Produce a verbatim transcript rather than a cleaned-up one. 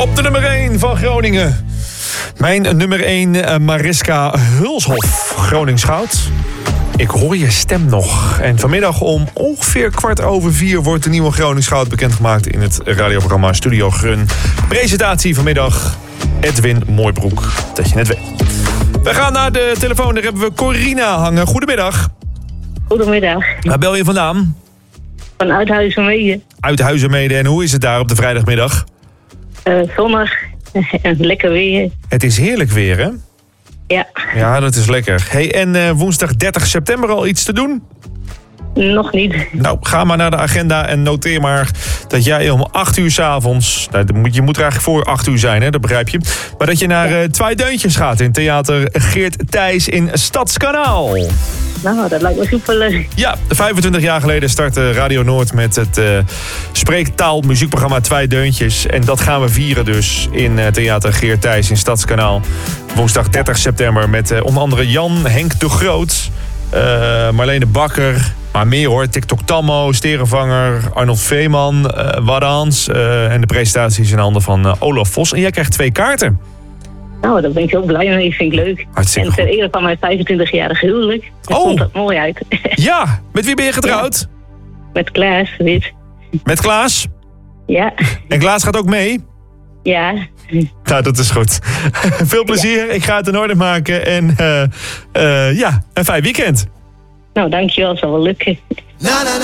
Op de nummer één van Groningen. Mijn nummer één, uh, Mariska Hulshof, Groningsgoud. Ik hoor je stem nog. En vanmiddag om ongeveer kwart over vier wordt de nieuwe Groningsgoud bekendgemaakt in het radioprogramma Studio Grun. Presentatie vanmiddag Edwin Mooibroek, dat je net weet. We gaan naar de telefoon, daar hebben we Corina hangen. Goedemiddag. Goedemiddag. Waar bel je vandaan? Van Uithuizenmede. Uithuizenmede. En hoe is het daar op de vrijdagmiddag? Uh, zonnig en lekker weer. Het is heerlijk weer, hè? Ja. Ja, dat is lekker. Hey, en uh, woensdag dertig september al iets te doen? Nog niet. Nou, ga maar naar de agenda en noteer maar dat jij om acht uur 's avonds... Nou, je moet er eigenlijk voor acht uur zijn, hè, dat begrijp je. Maar dat je naar uh, Twee Deuntjes gaat in theater Geert Thijs in Stadskanaal. Nou, dat lijkt me superleuk. Ja, vijfentwintig jaar geleden startte Radio Noord met het uh, spreektaal muziekprogramma Twee Deuntjes. En dat gaan we vieren dus in uh, theater Geert Thijs in Stadskanaal. Woensdag dertig september met uh, onder andere Jan Henk de Groot, uh, Marlene Bakker... Maar meer hoor, TikTok Tammo, Sterenvanger, Arnold Veeman, uh, Wadans. Uh, en de presentatie is in handen van uh, Olaf Vos. En jij krijgt twee kaarten. Nou, daar ben ik heel blij mee. Vind ik leuk. Hartstikke en ter goed. ere van mijn vijfentwintigjarig huwelijk. Dat Oh. komt dat mooi uit. Ja, met wie ben je getrouwd? Ja. Met Klaas, Wit. Met Klaas? Ja. En Klaas gaat ook mee? Ja. Nou, dat is goed. Veel plezier. Ik ga het in orde maken. En uh, uh, ja, een fijn weekend. Nou, dankjewel. Het zal wel lukken.